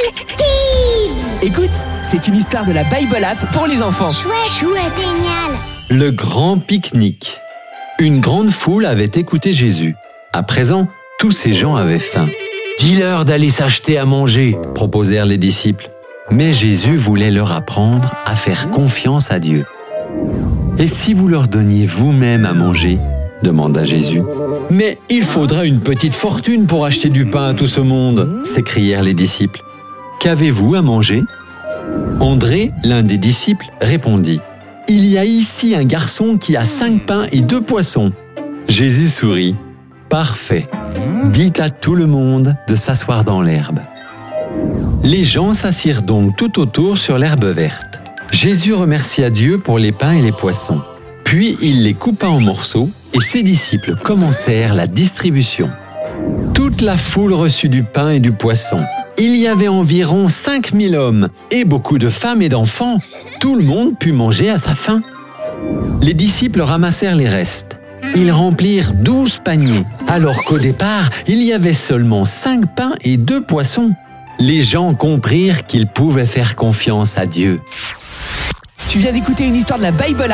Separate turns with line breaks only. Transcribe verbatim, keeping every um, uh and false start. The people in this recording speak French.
Kids.
Écoute, c'est une histoire de la Bible App pour les enfants.
Chouette, chouette, génial.
Le grand pique-nique. Une grande foule avait écouté Jésus. À présent, tous ces gens avaient faim. « Dis-leur d'aller s'acheter à manger », proposèrent les disciples. Mais Jésus voulait leur apprendre à faire confiance à Dieu. « Et si vous leur donniez vous-même à manger ?» demanda Jésus. « Mais il faudra une petite fortune pour acheter du pain à tout ce monde !» s'écrièrent les disciples. « Qu'avez-vous à manger ?» André, l'un des disciples, répondit. « Il y a ici un garçon qui a cinq pains et deux poissons. » Jésus sourit. « Parfait. Dites à tout le monde de s'asseoir dans l'herbe. » Les gens s'assirent donc tout autour sur l'herbe verte. Jésus remercia Dieu pour les pains et les poissons. Puis il les coupa en morceaux et ses disciples commencèrent la distribution. Toute la foule reçut du pain et du poisson. Il y avait environ cinq mille hommes et beaucoup de femmes et d'enfants. Tout le monde put manger à sa faim. Les disciples ramassèrent les restes. Ils remplirent douze paniers, alors qu'au départ, il y avait seulement cinq pains et deux poissons. Les gens comprirent qu'ils pouvaient faire confiance à Dieu.
Tu viens d'écouter une histoire de la Bible App